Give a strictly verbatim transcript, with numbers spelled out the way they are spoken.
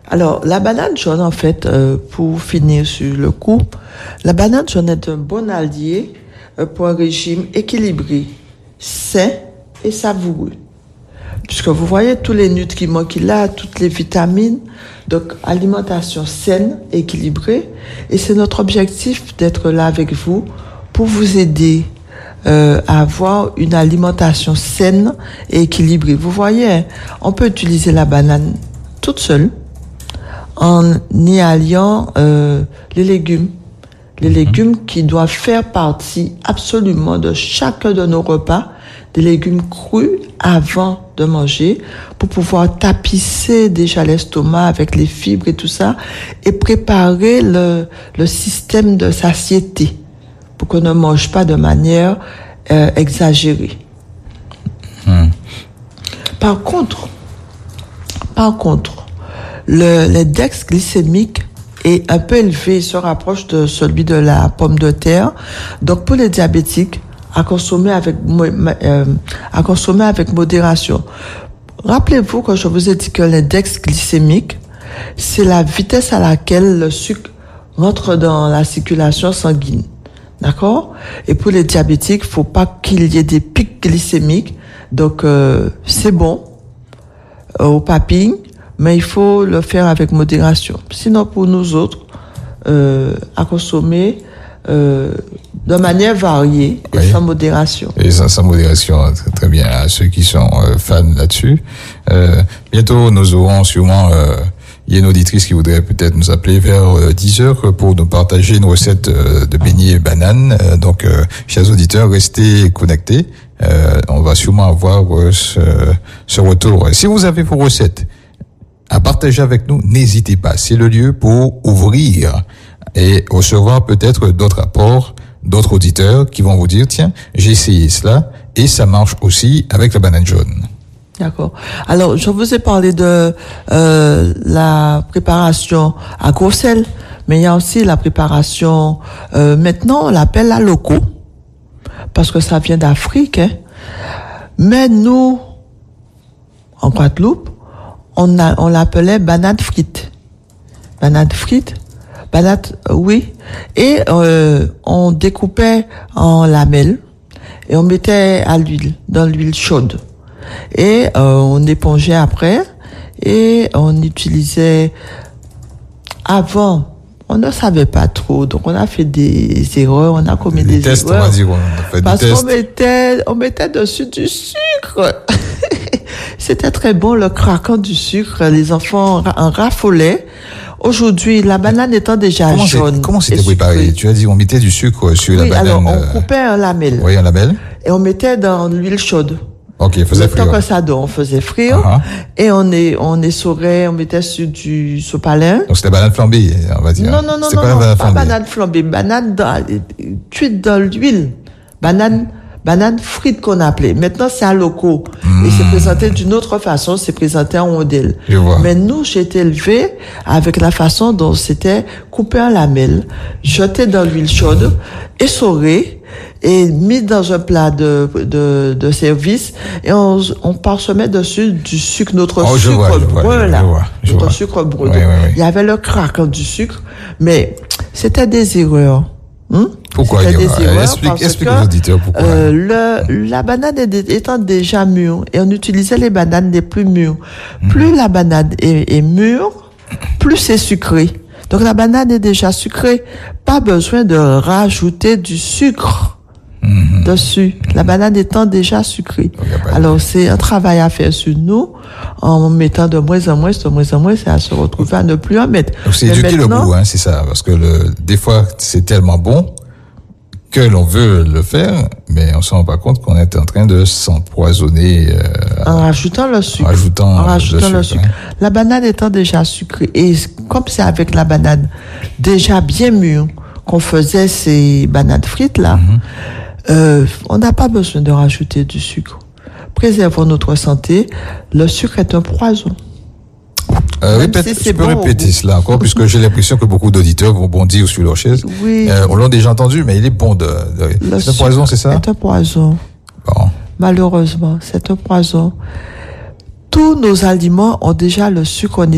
Alors, la banane jaune, en fait, euh, pour finir sur le coup, la banane jaune est un bon allié euh, pour un régime équilibré, sain et savoureux. Puisque vous voyez tous les nutriments qu'il a, toutes les vitamines, donc alimentation saine, équilibrée, et c'est notre objectif d'être là avec vous pour vous aider euh, à avoir une alimentation saine et équilibrée. Vous voyez, on peut utiliser la banane toute seule, en y alliant euh, les légumes. Les légumes qui doivent faire partie absolument de chacun de nos repas, des légumes crus avant de manger, pour pouvoir tapisser déjà l'estomac avec les fibres et tout ça, et préparer le, le système de satiété, pour qu'on ne mange pas de manière euh, exagérée. Mmh. Par contre, par contre, le, l'index glycémique est un peu élevé, se rapproche de celui de la pomme de terre. Donc pour les diabétiques, à consommer avec euh, à consommer avec modération. Rappelez-vous que je vous ai dit que l'index glycémique, c'est la vitesse à laquelle le sucre rentre dans la circulation sanguine. D'accord? Et pour les diabétiques, faut pas qu'il y ait des pics glycémiques. Donc euh, c'est bon euh, au papilles, mais il faut le faire avec modération. Sinon, pour nous autres, euh, à consommer euh, de manière variée et oui. sans modération. Et sans, sans modération, très, très bien. À ceux qui sont euh, fans là-dessus. Euh, bientôt, nous aurons sûrement... Euh, il y a une auditrice qui voudrait peut-être nous appeler vers euh, dix heures pour nous partager une recette euh, de beignets banane. Euh, donc, euh, chers auditeurs, restez connectés. Euh, on va sûrement avoir euh, ce, ce retour. Si vous avez vos recettes à partager avec nous, n'hésitez pas. C'est le lieu pour ouvrir et recevoir peut-être d'autres apports, d'autres auditeurs qui vont vous dire, tiens, j'ai essayé cela et ça marche aussi avec la banane jaune. D'accord. Alors, je vous ai parlé de euh, la préparation à gros sel, mais il y a aussi la préparation, euh, maintenant on l'appelle la loco, parce que ça vient d'Afrique, hein. Mais nous, en Guadeloupe, on, a, on l'appelait banane frite. Banane frite, banane, euh, oui. Et euh, on découpait en lamelles et on mettait à l'huile, dans l'huile chaude. Et euh, on épongeait après et on utilisait avant. On ne savait pas trop, donc on a fait des erreurs, on a commis des, des tests, erreurs. On va dire, on a fait parce des qu'on mettait, on mettait dessus du sucre. C'était très bon, le craquant du sucre. Les enfants en raffolaient. Aujourd'hui, la banane étant déjà comment jaune. C'est, comment c'était préparé? Tu as dit on mettait du sucre sur oui, la banane. Alors on coupait un lamelle. Oui, un lamelle. Et on mettait dans l'huile chaude. Ok, faisait frire. Tant que ça donne, on faisait frire. Uh-huh. Et on est, on essorait, on mettait sur du sopalin. Donc c'était banane flambée, on va dire. Non, non, non, c'était non, pas, non, banane, pas flambée. banane flambée. Banane dans, cuite dans l'huile. Banane, banane frite qu'on appelait. Maintenant, c'est à loco. Mmh. Et c'est présenté d'une autre façon, c'est présenté en rondelle. Je vois. Mais nous, j'ai été élevée avec la façon dont c'était coupé en lamelles, jeté dans l'huile chaude, essoré, et mis dans un plat de, de, de service, et on, on parsemait dessus du sucre, notre oh, sucre vois, brun, vois, là. Je vois, je notre vois. sucre brun. Oui, oui, oui. Il y avait le craquant du sucre, mais c'était des erreurs. Hum? Pourquoi C'était il y des aura... erreurs Explique, parce explique que, aux auditeurs pourquoi. Euh, le, la banane est, étant déjà mûre, et on utilisait les bananes les plus mûres. Mmh. Plus la banane est, est mûre, plus c'est sucré. Donc la banane est déjà sucrée. Pas besoin de rajouter du sucre mmh. dessus. La banane étant déjà sucrée. Alors c'est un travail à faire sur nous, en mettant de moins en moins, de moins en moins, c'est à se retrouver à ne plus en mettre. Donc c'est éduquer le goût, hein, c'est ça. Parce que le, des fois, c'est tellement bon que l'on veut le faire, mais on se rend pas compte qu'on est en train de s'empoisonner euh, en rajoutant le sucre. En rajoutant, en rajoutant le, le sucre. sucre. Hein. La banane étant déjà sucrée, et comme c'est avec la banane déjà bien mûre qu'on faisait ces bananes frites là, mm-hmm. euh, on n'a pas besoin de rajouter du sucre. Préservons notre santé. Le sucre est un poison. Euh, répète, si tu peux bon répéter cela encore, puisque j'ai l'impression que beaucoup d'auditeurs vont bondir sur leur chaise. Oui. Euh, on l'a déjà entendu, mais il est bon de... de... C'est un poison, c'est ça? C'est un poison. Bon. Malheureusement, c'est un poison. Tous nos aliments ont déjà le sucre.